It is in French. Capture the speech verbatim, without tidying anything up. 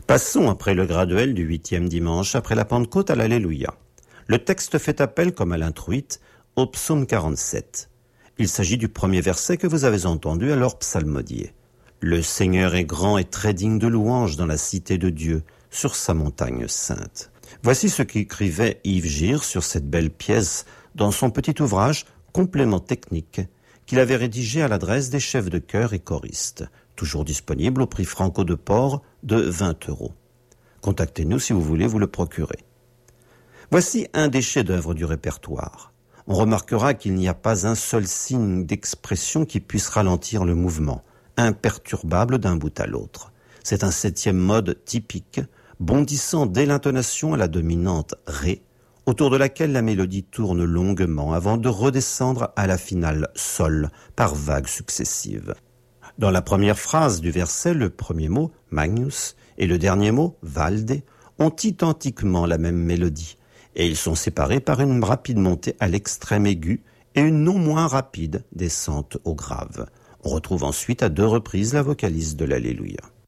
Passons après le graduel du huitième dimanche, après la Pentecôte à l'Alléluia. Le texte fait appel, comme à l'introïte, au psaume quarante-sept. Il s'agit du premier verset que vous avez entendu alors psalmodier. Le Seigneur est grand et très digne de louange dans la cité de Dieu, sur sa montagne sainte. Voici ce qu'écrivait Yves Gire sur cette belle pièce dans son petit ouvrage Complément technique qu'il avait rédigé à l'adresse des chefs de chœur et choristes, toujours disponible au prix Franco de Port de vingt euros. Contactez-nous si vous voulez vous le procurer. Voici un des chefs-d'œuvre du répertoire. On remarquera qu'il n'y a pas un seul signe d'expression qui puisse ralentir le mouvement, imperturbable d'un bout à l'autre. C'est un septième mode typique, bondissant dès l'intonation à la dominante Ré, autour de laquelle la mélodie tourne longuement avant de redescendre à la finale Sol par vagues successives. Dans la première phrase du verset, le premier mot, Magnus, et le dernier mot, Valde, ont identiquement la même mélodie, et ils sont séparés par une rapide montée à l'extrême aigu et une non moins rapide descente au grave. On retrouve ensuite à deux reprises la vocalise de l'Alléluia.